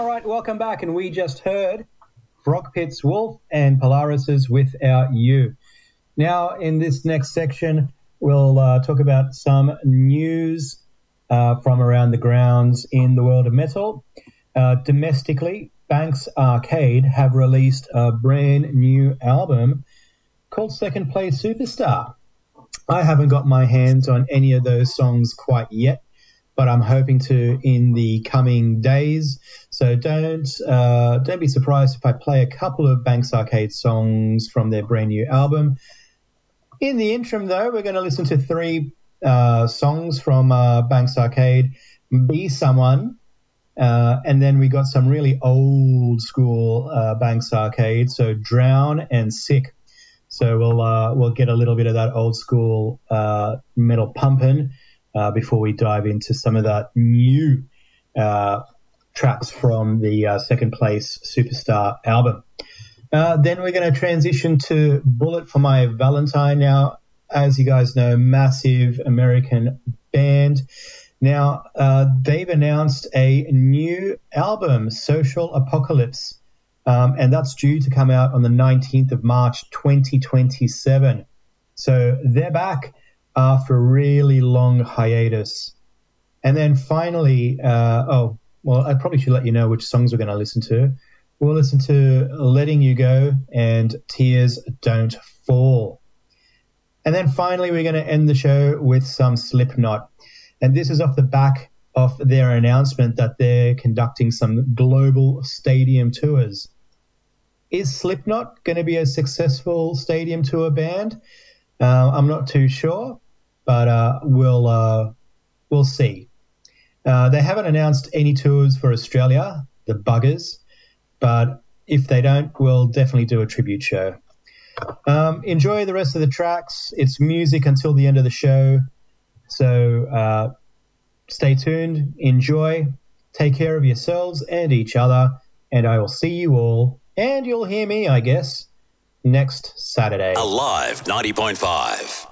All right, welcome back. And we just heard Frog Pit's Wolf and Polaris's Without You. Now, in this next section, we'll talk about some news from around the grounds in the world of metal. Domestically, Banks Arcade have released a brand new album called Second Place Superstar. I haven't got my hands on any of those songs quite yet, but I'm hoping to in the coming days. So don't be surprised if I play a couple of Banks Arcade songs from their brand new album. In the interim, though, we're going to listen to three songs from Banks Arcade, Be Someone, and then we got some really old school Banks Arcade, so Drown and Sick. So we'll get a little bit of that old school metal pumping before we dive into some of that new tracks from the Second Place Superstar album. Then we're going to transition to Bullet for My Valentine. Now, as you guys know, massive American band. Now, they've announced a new album, Social Apocalypse, and that's due to come out on the 19th of March, 2027. So they're back after a really long hiatus. And then finally, I probably should let you know which songs we're going to listen to. We'll listen to Letting You Go and Tears Don't Fall. And then finally, we're going to end the show with some Slipknot. And this is off the back of their announcement that they're conducting some global stadium tours. Is Slipknot going to be a successful stadium tour band? I'm not too sure, but we'll see. They haven't announced any tours for Australia, the buggers, but if they don't, we'll definitely do a tribute show. Enjoy the rest of the tracks. It's music until the end of the show, so stay tuned, enjoy, take care of yourselves and each other, and I will see you all, and you'll hear me, I guess, next Saturday. Alive 90.5.